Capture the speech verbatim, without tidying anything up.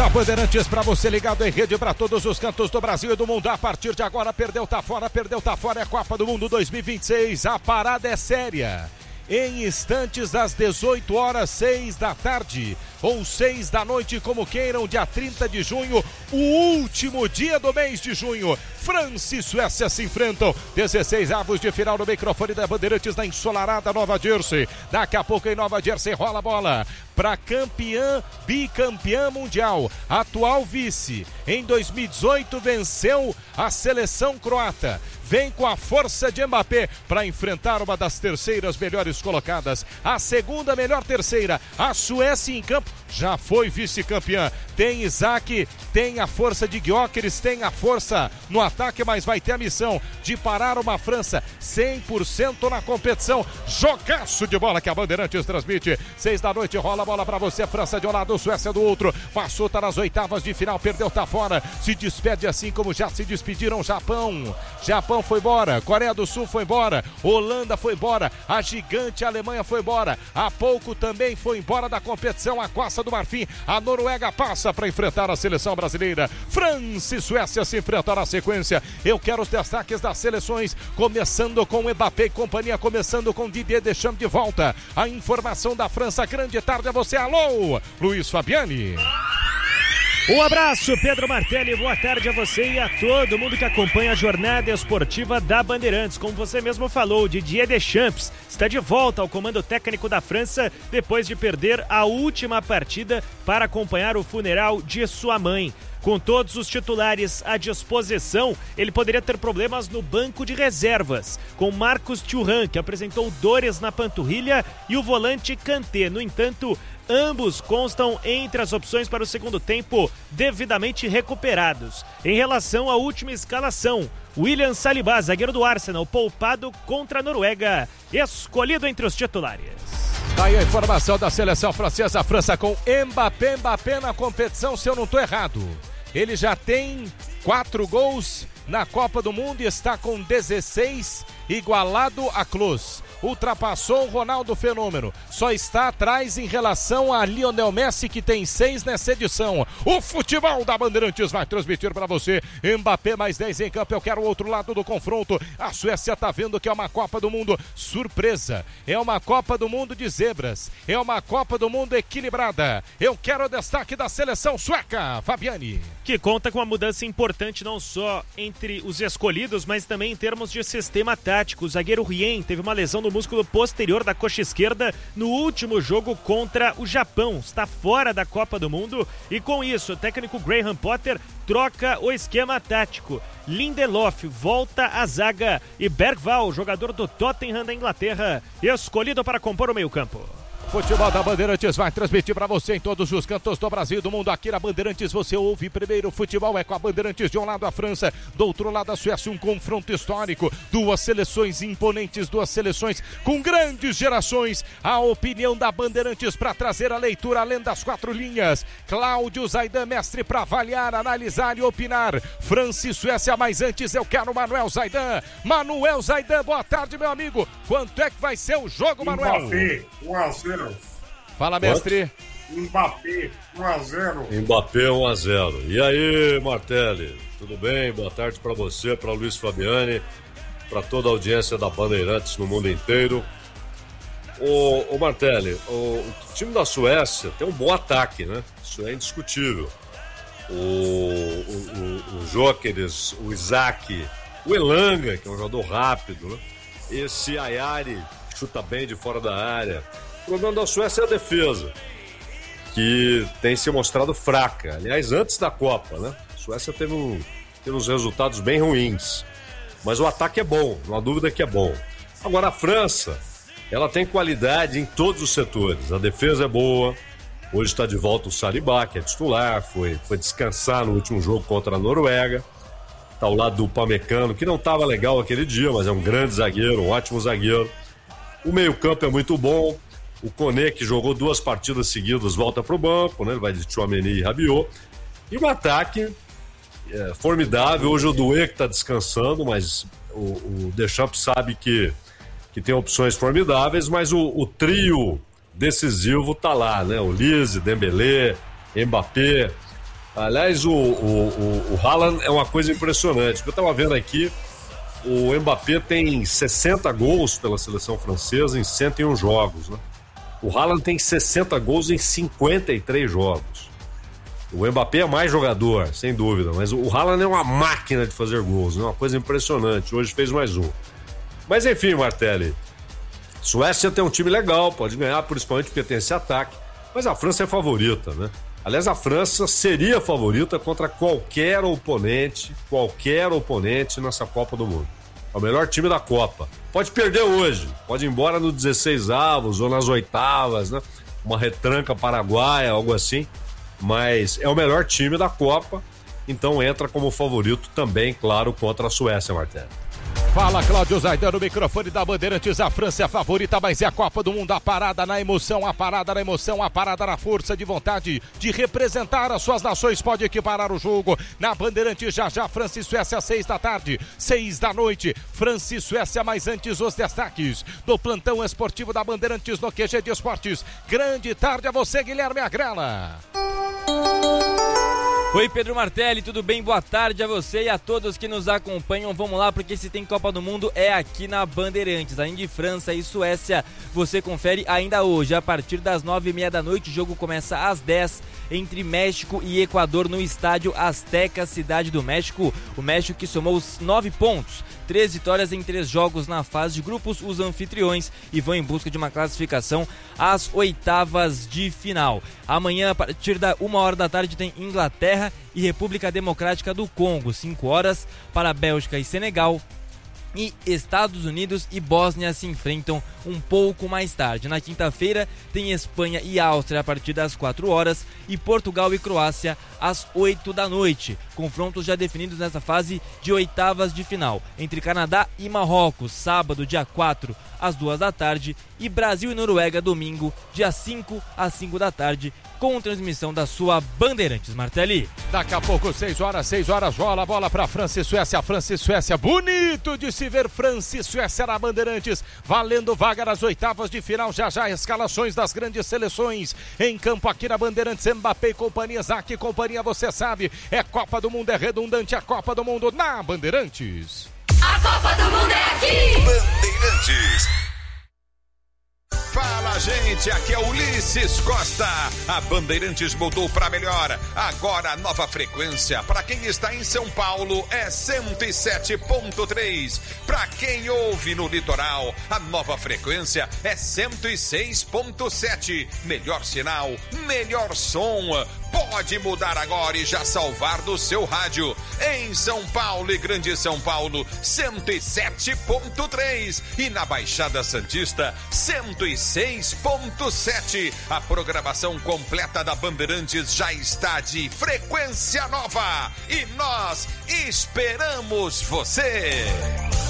da Bandeirantes para você ligado em rede para todos os cantos do Brasil e do mundo. A partir de agora, perdeu, tá fora, perdeu, tá fora, é a Copa do Mundo dois mil e vinte e seis. A parada é séria. Em instantes, às dezoito horas, seis da tarde ou seis da noite, como queiram, dia trinta de junho, o último dia do mês de junho. França e Suécia se enfrentam. dezesseis avos de final no microfone da Bandeirantes na ensolarada Nova Jersey. Daqui a pouco em Nova Jersey rola a bola para campeã, bicampeã mundial, atual vice. Em dois mil e dezoito venceu a seleção croata. Vem com a força de Mbappé para enfrentar uma das terceiras melhores colocadas. A segunda melhor terceira, a Suécia em campo, já foi vice-campeã. Tem Isaac, tem a força de Gyökeres, tem a força no ataque, mas vai ter a missão de parar uma França cem por cento na competição. Jogaço de bola que a Bandeirantes transmite. Seis da noite, rola a bola para você. França de um lado, Suécia do outro. Passou, tá nas oitavas de final, perdeu, tá fora. Se despede assim como já se despediram Japão. Japão foi embora, Coreia do Sul foi embora, Holanda foi embora, a gigante Alemanha foi embora. Há pouco também foi embora da competição a Costa do Marfim. A Noruega passa para enfrentar a seleção brasileira. França e Suécia se enfrentam na sequência. Eu quero os destaques das seleções, começando com Mbappé e companhia, começando com Didier Deschamps de volta. A informação da França, grande tarde a você. Alô, Luiz Fabiani. Um abraço, Pedro Martelli, boa tarde a você e a todo mundo que acompanha a jornada esportiva da Bandeirantes. Como você mesmo falou, Didier Deschamps está de volta ao comando técnico da França depois de perder a última partida para acompanhar o funeral de sua mãe. Com todos os titulares à disposição, ele poderia ter problemas no banco de reservas, com Marcus Thuram, que apresentou dores na panturrilha, e o volante Kanté. No entanto, ambos constam entre as opções para o segundo tempo, devidamente recuperados. Em relação à última escalação, William Saliba, zagueiro do Arsenal, poupado contra a Noruega, escolhido entre os titulares. Aí a informação da seleção francesa, a França com Mbappé, Mbappé na competição, se eu não estou errado. Ele já tem quatro gols na Copa do Mundo e está com dezesseis, igualado a Klose. Ultrapassou o Ronaldo Fenômeno, só está atrás em relação a Lionel Messi, que tem seis nessa edição. O futebol da Bandeirantes vai transmitir para você. Mbappé mais dez em campo. Eu quero o outro lado do confronto. A Suécia tá vendo que é uma Copa do Mundo surpresa, é uma Copa do Mundo de zebras, é uma Copa do Mundo equilibrada. Eu quero o destaque da seleção sueca, Fabiani, que conta com uma mudança importante não só entre os escolhidos, mas também em termos de sistema tático. O zagueiro Rien teve uma lesão no músculo posterior da coxa esquerda no último jogo contra o Japão. Está fora da Copa do Mundo e com isso o técnico Graham Potter troca o esquema tático. Lindelof volta à zaga e Bergvall, jogador do Tottenham da Inglaterra, escolhido para compor o meio-campo. Futebol da Bandeirantes vai transmitir para você em todos os cantos do Brasil e do mundo. Aqui na Bandeirantes você ouve primeiro. Futebol é com a Bandeirantes, de um lado a França, do outro lado a Suécia. Um confronto histórico, duas seleções imponentes, duas seleções com grandes gerações. A opinião da Bandeirantes para trazer a leitura além das quatro linhas. Cláudio Zaidan, mestre para avaliar, analisar e opinar. França e Suécia, mas antes eu quero Manuel Zaidan. Manuel Zaidan, boa tarde, meu amigo. Quanto é que vai ser o jogo, Manuel? Mbappé, um a zero. Fala, mestre. Mbappé, um a zero. Mbappé, um a zero. E aí, Martelli? Tudo bem? Boa tarde para você, para Luiz Fabiani, para toda a audiência da Bandeirantes no mundo inteiro. O, o Martelli, o, o time da Suécia tem um bom ataque, né? Isso é indiscutível. O, o, o, o Gyökeres, o Isaac, o Elanga, que é um jogador rápido, né? Esse Ayari chuta bem de fora da área. O problema da Suécia é a defesa, que tem se mostrado fraca. Aliás, antes da Copa, né? A Suécia teve, um, teve uns resultados bem ruins. Mas o ataque é bom, não há dúvida que é bom. Agora, a França, ela tem qualidade em todos os setores. A defesa é boa. Hoje está de volta o Saliba, que é titular. Foi, foi descansar no último jogo contra a Noruega. Está ao lado do Upamecano, que não estava legal aquele dia, mas é um grande zagueiro, um ótimo zagueiro. O meio-campo é muito bom. O Koné, que jogou duas partidas seguidas, volta para o banco, né? Ele vai de Tchouaméni e Rabiot. E o ataque é formidável. Hoje o Doué que está descansando, mas o, o Deschamps sabe que, que tem opções formidáveis, mas o, o trio decisivo está lá, né? O Lise, Dembélé, Mbappé. Aliás, o, o, o, o Haaland é uma coisa impressionante. Eu estava vendo aqui, o Mbappé tem sessenta gols pela seleção francesa em cento e um jogos, né? O Haaland tem sessenta gols em cinquenta e três jogos. O Mbappé é mais jogador, sem dúvida, mas o Haaland é uma máquina de fazer gols, né? Uma coisa impressionante. Hoje fez mais um. Mas enfim, Martelli, Suécia tem um time legal, pode ganhar, principalmente porque tem esse ataque, mas a França é favorita, né? Aliás, a França seria favorita contra qualquer oponente, qualquer oponente nessa Copa do Mundo. É o melhor time da Copa. Pode perder hoje, pode ir embora no dezesseis avos ou nas oitavas, né? Uma retranca paraguaia, algo assim, mas é o melhor time da Copa, então entra como favorito também, claro, contra a Suécia, Martelli. Fala, Cláudio Zaidan, no microfone da Bandeirantes. A França é a favorita, mas é a Copa do Mundo. A parada na emoção, a parada na emoção, a parada na força de vontade de representar as suas nações. Pode equiparar o jogo na Bandeirantes. Já já, França e Suécia, seis da tarde, seis da noite. França e Suécia, mas antes os destaques do plantão esportivo da Bandeirantes no Q G de Esportes. Grande tarde a você, Guilherme Agrela. Oi, Pedro Martelli, tudo bem? Boa tarde a você e a todos que nos acompanham. Vamos lá, porque se tem Copa do Mundo é aqui na Bandeirantes. Além de França e Suécia, você confere ainda hoje, a partir das nove e meia da noite. O jogo começa às dez entre México e Equador no estádio Azteca, Cidade do México. O México que somou os nove pontos, três vitórias em três jogos na fase de grupos, os anfitriões, e vão em busca de uma classificação às oitavas de final. Amanhã, a partir da uma hora da tarde, tem Inglaterra e República Democrática do Congo, cinco horas para Bélgica e Senegal. E Estados Unidos e Bósnia se enfrentam um pouco mais tarde. Na quinta-feira tem Espanha e Áustria a partir das quatro horas e Portugal e Croácia às oito da noite. Confrontos já definidos nessa fase de oitavas de final. Entre Canadá e Marrocos, sábado, dia quatro, às duas da tarde, e Brasil e Noruega, domingo, dia cinco, às cinco da tarde, com transmissão da sua Bandeirantes, Martelli. Daqui a pouco, seis horas, seis horas, rola a bola para França e Suécia, França e Suécia, bonito de se ver França e Suécia na Bandeirantes, valendo vaga nas oitavas de final. Já já escalações das grandes seleções em campo aqui na Bandeirantes. Mbappé e companhia, Zac e companhia, você sabe, é Copa do Mundo, é redundante, a Copa do Mundo na Bandeirantes. A Copa do Mundo é aqui! Bandeirantes. Fala, gente, aqui é Ulisses Costa. A Bandeirantes mudou para melhor. Agora a nova frequência para quem está em São Paulo é cento e sete ponto três. Para quem ouve no litoral, a nova frequência é cento e seis ponto sete. Melhor sinal, melhor som. Pode mudar agora e já salvar do seu rádio. Em São Paulo e Grande São Paulo, cento e sete ponto três. E na Baixada Santista, cento e seis ponto sete. A programação completa da Bandeirantes já está de frequência nova. E nós esperamos você.